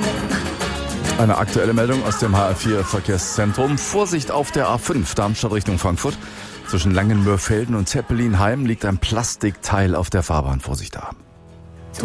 Eine aktuelle Meldung aus dem HR4 Verkehrszentrum. Vorsicht auf der A5 Darmstadt Richtung Frankfurt. Zwischen Langenmörfelden und Zeppelinheim liegt ein Plastikteil auf der Fahrbahn. Vorsicht da.